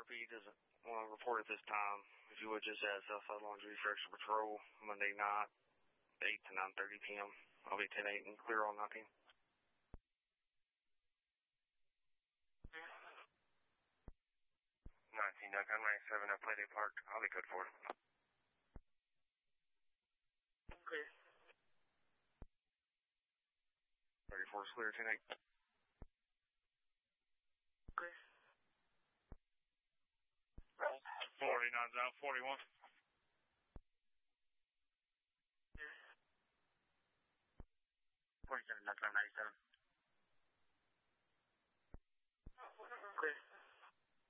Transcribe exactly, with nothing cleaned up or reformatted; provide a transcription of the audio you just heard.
P doesn't want to report at this time. If you would just add Southside Laundry Extra Patrol Monday night, eight to nine thirty p m I'll be ten eight and clear on nineteen. nineteen, Duck, I'm ninety-seven at Playday Park. I'll be good for it. Clear. thirty-four is clear, ten eight. Clear. forty-nine's out, forty-one. forty-seven, Duck, I'm ninety-seven.